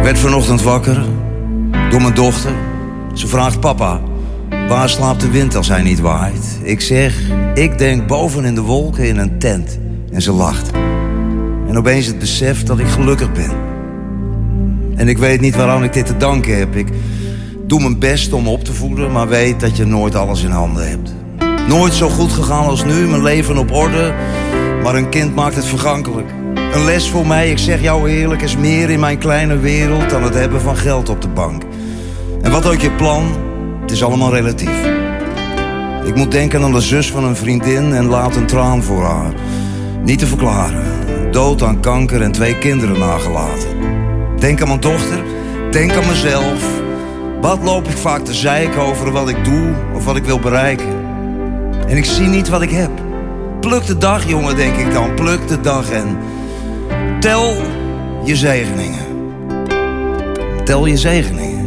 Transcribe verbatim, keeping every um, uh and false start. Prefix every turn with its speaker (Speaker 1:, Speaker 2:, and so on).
Speaker 1: Ik werd vanochtend wakker door mijn dochter. Ze vraagt: papa, waar slaapt de wind als hij niet waait? Ik zeg: ik denk boven in de wolken in een tent. En ze lacht. En opeens het besef dat ik gelukkig ben. En ik weet niet waaraan ik dit te danken heb. Ik doe mijn best om op te voeden, maar weet dat je nooit alles in handen hebt. Nooit zo goed gegaan als nu, mijn leven op orde. Maar een kind maakt het vergankelijk. Een les voor mij, ik zeg jou eerlijk, is meer in mijn kleine wereld dan het hebben van geld op de bank. En wat ook je plan, het is allemaal relatief. Ik moet denken aan de zus van een vriendin en laat een traan voor haar. Niet te verklaren. Dood aan kanker en twee kinderen nagelaten. Denk aan mijn dochter, denk aan mezelf. Wat loop ik vaak te zeiken over wat ik doe of wat ik wil bereiken. En ik zie niet wat ik heb. Pluk de dag, jongen, denk ik dan. Pluk de dag en tel je zegeningen. Tel je zegeningen.